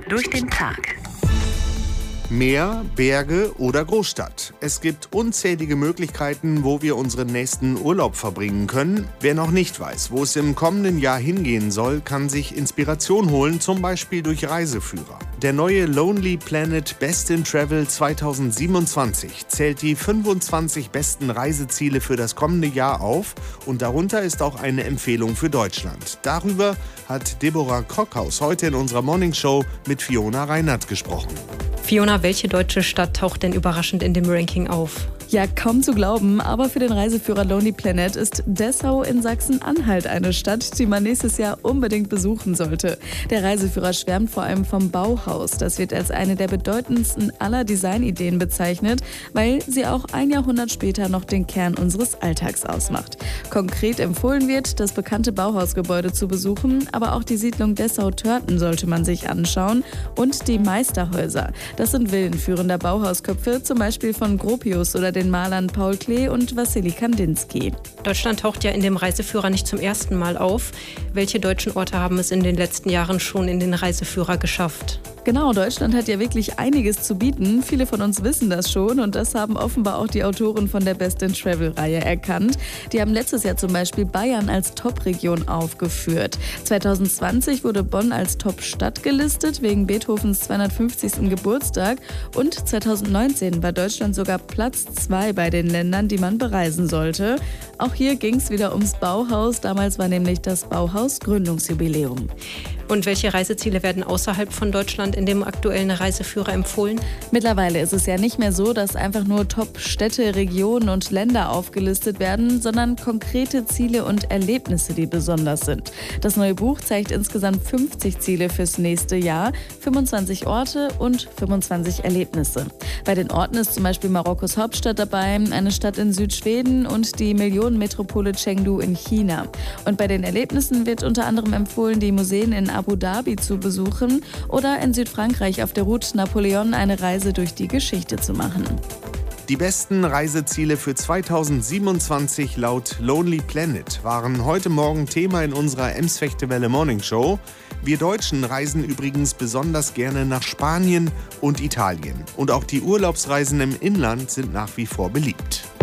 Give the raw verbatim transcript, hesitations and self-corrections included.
durch den Tag. Meer, Berge oder Großstadt. Es gibt unzählige Möglichkeiten, wo wir unseren nächsten Urlaub verbringen können. Wer noch nicht weiß, wo es im kommenden Jahr hingehen soll, kann sich Inspiration holen, zum Beispiel durch Reiseführer. Der neue Lonely Planet Best in Travel zweitausendsiebenundzwanzig zählt die fünfundzwanzig besten Reiseziele für das kommende Jahr auf und darunter ist auch eine Empfehlung für Deutschland. Darüber hat Deborah Krockhaus heute in unserer Morningshow mit Fiona Reinert gesprochen. Fiona, welche deutsche Stadt taucht denn überraschend in dem Ranking auf? Ja, kaum zu glauben, aber für den Reiseführer Lonely Planet ist Dessau in Sachsen-Anhalt eine Stadt, die man nächstes Jahr unbedingt besuchen sollte. Der Reiseführer schwärmt vor allem vom Bauhaus. Das wird als eine der bedeutendsten aller Designideen bezeichnet, weil sie auch ein Jahrhundert später noch den Kern unseres Alltags ausmacht. Konkret empfohlen wird, das bekannte Bauhausgebäude zu besuchen, aber auch die Siedlung Dessau-Törten sollte man sich anschauen und die Meisterhäuser. Das sind Villen führender Bauhausköpfe, zum Beispiel von Gropius oder den Malern Paul Klee und Wassily Kandinsky. Deutschland taucht ja in dem Reiseführer nicht zum ersten Mal auf. Welche deutschen Orte haben es in den letzten Jahren schon in den Reiseführer geschafft? Genau, Deutschland hat ja wirklich einiges zu bieten. Viele von uns wissen das schon und das haben offenbar auch die Autoren von der Best in Travel-Reihe erkannt. Die haben letztes Jahr zum Beispiel Bayern als Top-Region aufgeführt. zweitausendzwanzig wurde Bonn als Top-Stadt gelistet wegen Beethovens zweihundertfünfzigsten Geburtstag und zweitausendneunzehn war Deutschland sogar Platz zwei bei den Ländern, die man bereisen sollte. Auch hier ging es wieder ums Bauhaus. Damals war nämlich das Bauhaus Gründungsjubiläum. Und welche Reiseziele werden außerhalb von Deutschland in dem aktuellen Reiseführer empfohlen? Mittlerweile ist es ja nicht mehr so, dass einfach nur Top-Städte, Regionen und Länder aufgelistet werden, sondern konkrete Ziele und Erlebnisse, die besonders sind. Das neue Buch zeigt insgesamt fünfzig Ziele fürs nächste Jahr, fünfundzwanzig Orte und fünfundzwanzig Erlebnisse. Bei den Orten ist zum Beispiel Marokkos Hauptstadt dabei, eine Stadt in Südschweden und die Millionenmetropole Chengdu in China. Und bei den Erlebnissen wird unter anderem empfohlen, die Museen in Abu Dhabi zu besuchen oder in Südfrankreich auf der Route Napoleon eine Reise durch die Geschichte zu machen. Die besten Reiseziele für zweitausendsiebenundzwanzig laut Lonely Planet waren heute Morgen Thema in unserer Ems-Fechtewelle Morning Show. Wir Deutschen reisen übrigens besonders gerne nach Spanien und Italien. Und auch die Urlaubsreisen im Inland sind nach wie vor beliebt.